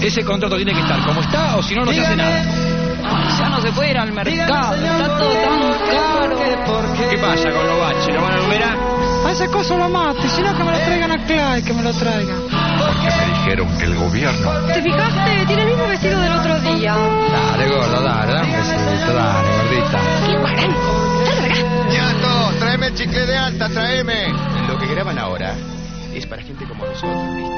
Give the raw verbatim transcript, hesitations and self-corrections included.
ese contrato tiene que estar como está o si no, no se hace nada. Ay, ya no se puede ir al mercado, está todo tan caro. ¿Qué pasa con los baches? ¿Lo van a numerar? A ese coso lo mate, sino que me lo traigan a Clay, que me lo traigan. Porque me dijeron que el gobierno... ¿Te fijaste? Tiene el mismo vestido del otro día. Dale, gordo, dale, dame un besito, dale, gordita. ¡Qué guarán! ¡Sal de acá! ¡Ñato! ¡Tráeme el chicle de alta, tráeme! Lo que graban ahora es para gente como nosotros, ¿viste?